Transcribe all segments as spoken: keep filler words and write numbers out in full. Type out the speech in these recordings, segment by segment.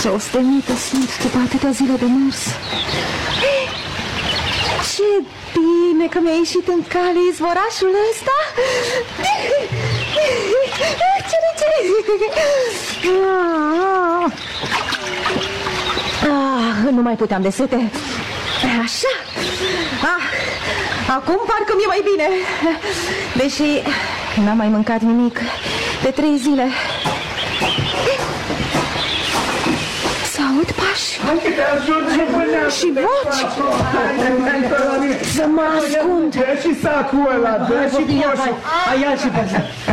Ce ostenită sunt după atâtea zile de mers. Ce bine că mi-a ieșit în cale izvorașul ăsta. Ce ce? Ah, nu mai puteam de sete. Așa. Ah, acum parcă mi-e mai bine. Deși n-am mai mâncat nimic de trei zile. Aud pași și voci. Să mă ascund. Și sacul ăla, dă și coșul. Aia și pe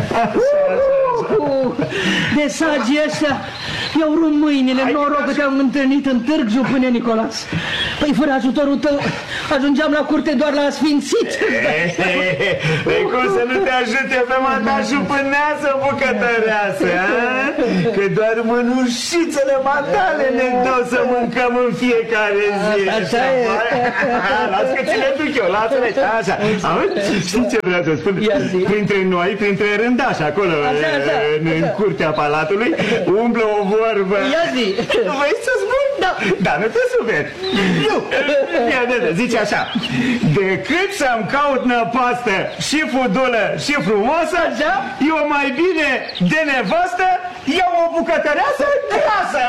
de sagii ăștia mi-au rupt mâinile. Noroc că te-am întâlnit în târg, jupâne Nicolas. Păi fără ajutorul tău ajungeam la curte doar la sfințit. Păi cum să nu te ajute pe mata jupâneasă, bucătăreasă? Că doar mânușițele matale ne dau să mâncăm în fiecare zi. Așa e. Lasă că ți le duc eu, lasă-le. Așa, știi ce vreau să spun? Printre noi, printre rândași acolo, în curtea palatului, umblă o vorbă. Ia zi. Vrei să spun? Da. Da, nu te suferi. Nu. Ia, de, de, zice așa. Decât să-mi caut năpastă și fudulă și frumoasă, așa? Eu mai bine de nevastă iau o bucătăreasă grasă.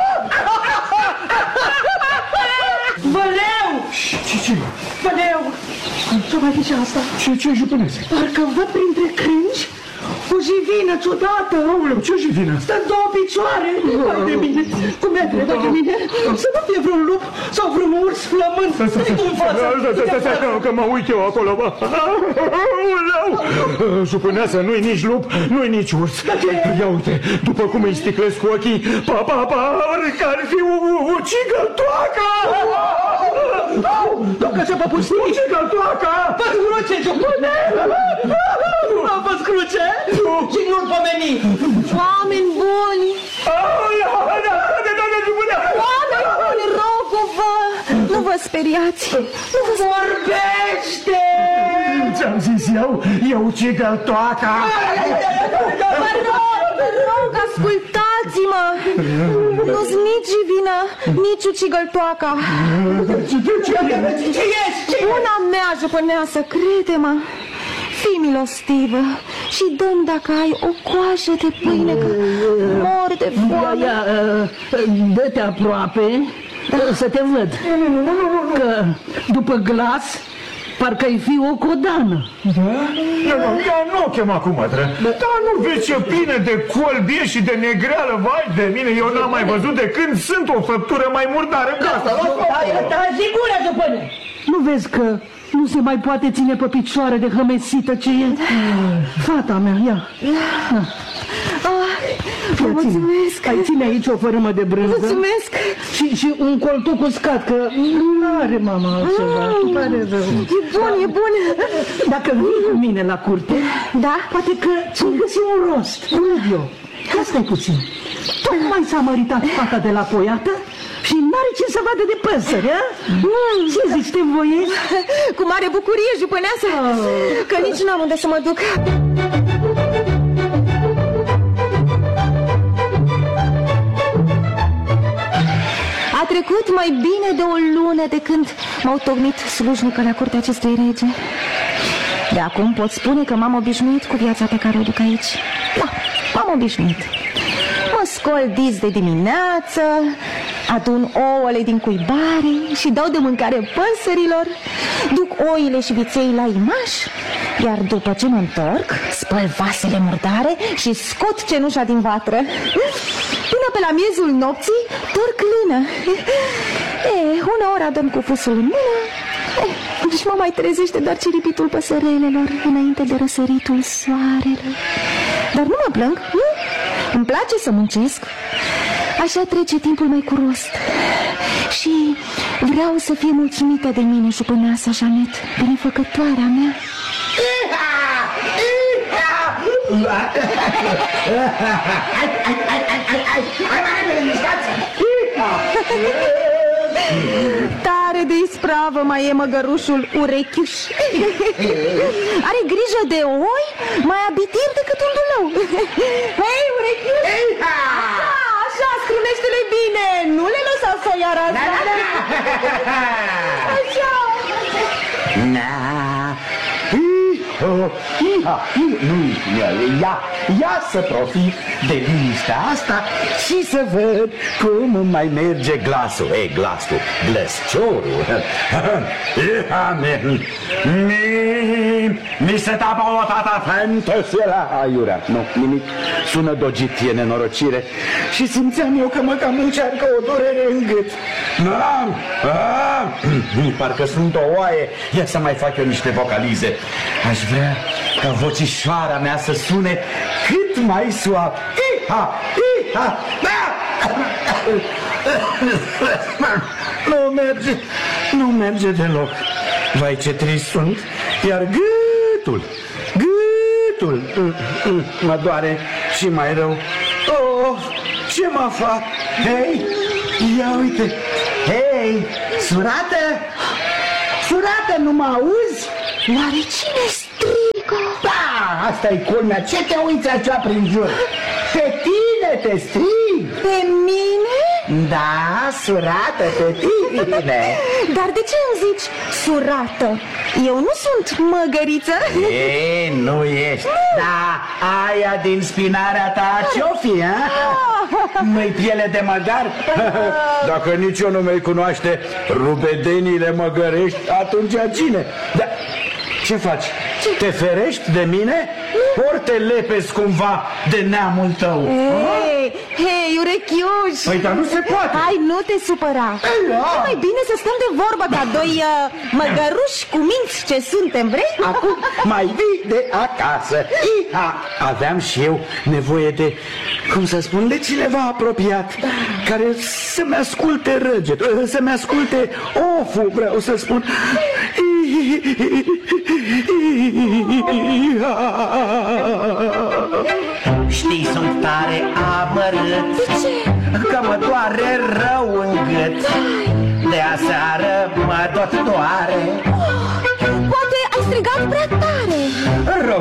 Văleu! Ce, ce? Văleu! Ce mai zice asta? Ce, ce jupânese? Parcă văd printre crângi o jivină ciudată. Aoleu, ce jivină? Stă două picioare. Hai de mine, cum e trebuie de mine. Să nu fie vreun lup sau vreun urs flământ. În fața. Că mă uit eu acolo. Aoleu! Jupâneasă, nu-i nici lup, nu-i nici urs. Ia uite, după cum îi sticlesc cu ochii, pa, pa, pa, ar fi ucigăltoaca! Docă ce păpuștii? Ucigăltoaca! Fă-ți cruce, jupâne! Am făți cruce și nu-l pomeni. Oameni buni! Oameni buni, rog-vă! Nu vă speriați! Nu vă vorbește! Ți-am zis eu, e ucigăltoaca! Vă rog, vă rog, ascultați-mă! Nu-s nici jivină, nici ucigăltoaca. Ce ești? Una mea, jupâneasă, crede-mă. Fii milostivă și dă-mi dacă ai o coajă de pâine, că mor de foame. Ia, dă-te aproape să te văd. Că după glas parcă-i fi o codană. Da? Ia nu o chema cu mătră. Da, nu vezi ce plină de colbie și de negreală. Vai de mine, eu n-am mai văzut de când sunt o făptură mai murdară ca asta. Da, sigură, jupâne! Nu vezi că nu se mai poate ține pe picioare de hămesită ce e? Fata mea, ia. Ah, vă mulțumesc. Ai ține aici o fărâmă de brânză. Mulțumesc. Și, și un coltuc uscat, că nu are mama altceva. Mm, pare rău. E bun, e bun. Dacă vii cu mine la curte, da? Poate că ți-mi găsi un rost. Văd eu. Ia stai puțin. Tocmai s-a măritat fata de la poiată și n-are ce să vadă de păsări, a? Mm, ce zici, te învoiești? Cu mare bucurie, jupâneasă, oh. Că nici n-am unde să mă duc. A trecut mai bine de o lună de când m-au tocmit slujnică la curtea acestui rege. De acum pot spune că m-am obișnuit cu viața pe care o duc aici. Da, m-am obișnuit. Mă scol dis de dimineață, adun ouăle din cuibare și dau de mâncare păsărilor, duc oile și viței la imaș, iar după ce mă întorc, spăl vasele murdare și scot cenușa din vatră. Până pe la miezul nopții, torc lână. E, uneori adăm cu fusul în mână, e, și mă mai trezește doar ciripitul păsărelelor înainte de răsăritul soarelui. Dar nu mă plâng, nu? Îmi place să muncesc. Așa trece timpul mai cu rost. Și vreau să fie mulțumită de mine jupâneasa Janet, binefăcătoarea mea. Tare de ispravă mai e măgărușul Urechiuș. Are grijă de oi mai abitir decât un dulău. Hei, Urechiuș! Așa, așa, scrume Gândește-le bine, nu le lăsa să o iară asta. Da, da, da. Așa. Na. Oh, ia, nu, ia, ia să profit de liniștea asta și să văd cum îmi mai merge glasul. Ei, glasul, glăsciorul. Mi, mi se tapă o tata fentăsera. Aiurea, nu, nimic, sună dogit, e nenorocire. Și simțeam eu că mă cam încearcă o durere în gât. Ah, ah, parcă sunt o oaie. Ia să mai fac eu niște vocalize. Aș vrea ca vocișoara mea să sune cât mai suav. Iha, iha, da! Nu merge, nu merge deloc. Vai, ce trist sunt. Iar gâtul, gâtul mă doare și mai rău. Oh, ce mă fac? Hei, ia uite. Hei, surată, surată, nu mă auzi? Oare cine strigă? Da, asta-i culmea. Ce te uiți așa prin jur? Pe tine te strig. Pe mine? Da, surată, pe tine. Dar de ce îmi zici surată? Eu nu sunt măgăriță. E, nu ești. Da, aia din spinarea ta ce-o fi, ha? Nu-i piele de măgar? Dacă nici eu nu mi-ai cunoaște rubedenile măgărești, atunci cine? Da. Ce faci? Ce? Te ferești de mine? Ori te lepezi cumva de neamul tău? Hei, hei, urechiuș! Păi, dar nu se poate! Hai, nu te supăra! E mai bine să stăm de vorbă ca doi uh, măgăruși cu minți ce suntem, vrei? Acum mai vii de acasă. Iha! Aveam și eu nevoie de, cum să spun, de cineva apropiat, care să-mi asculte răgetul, să-mi asculte oful, vreau să spun. Știi, sunt tare amărât. De ce? Că mă doare rău în gât. De aseară mă tot doare.